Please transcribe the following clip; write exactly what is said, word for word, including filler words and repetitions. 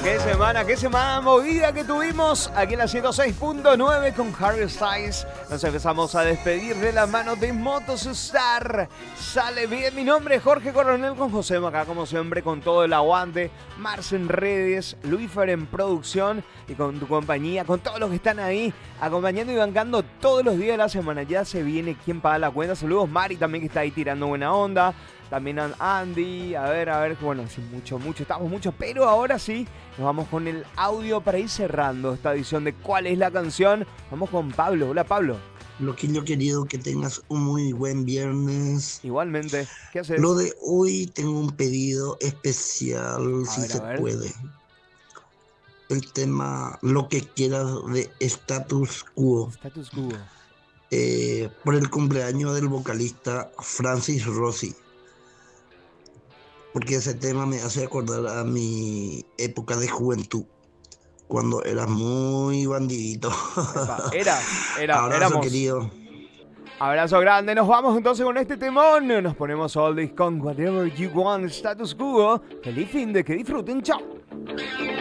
Qué semana, qué semana movida que tuvimos aquí en la ciento seis punto nueve con Harry Styles. Nos empezamos a despedir de la mano de Motostar. Sale bien, mi nombre es Jorge Coronel con José acá como siempre con todo el aguante. Mars en redes, Luifer en producción y con tu compañía, con todos los que están ahí acompañando y bancando todos los días de la semana. Ya se viene quién paga la cuenta. Saludos Mari también que está ahí tirando buena onda. También Andy, a ver, a ver, bueno, sí, mucho, mucho, estamos mucho, pero ahora sí, nos vamos con el audio para ir cerrando esta edición de ¿Cuál es la canción? Vamos con Pablo. Hola, Pablo. Loquillo querido, que tengas un muy buen viernes. Igualmente, ¿qué haces? Lo de hoy tengo un pedido especial, A si ver, se a ver. puede. El tema Lo que quieras de Status Quo. Status Quo. Eh, por el cumpleaños del vocalista Francis Rossi. Porque ese tema me hace acordar a mi época de juventud, cuando eras muy bandidito. Epa, eras, era, Abrazo, éramos. querido. Abrazo grande, nos vamos entonces con este temón. Nos ponemos oldies con Whatever You Want, Status Quo. Feliz fin de que disfruten, chao.